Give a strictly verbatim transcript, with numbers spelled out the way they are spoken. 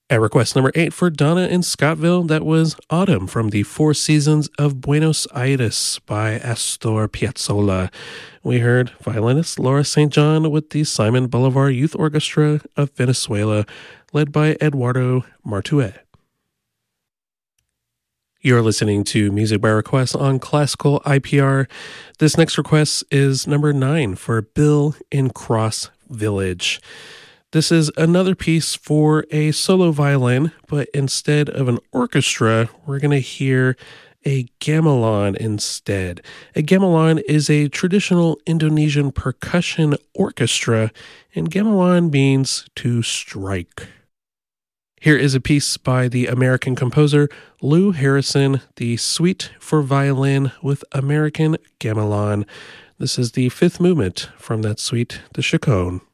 At request number eight for Donna in Scottville, that was Autumn from the Four Seasons of Buenos Aires by Astor Piazzolla. We heard violinist Laura Saint John with the Simon Bolivar Youth Orchestra of Venezuela, led by Eduardo Martuet. You're listening to Music by Request on Classical I P R. This next request is number nine for Bill in Cross Village. This is another piece for a solo violin, but instead of an orchestra, we're going to hear a gamelan instead. A gamelan is a traditional Indonesian percussion orchestra, and gamelan means to strike. Here is a piece by the American composer Lou Harrison, the Suite for Violin with American Gamelan. This is the fifth movement from that suite, the Chaconne.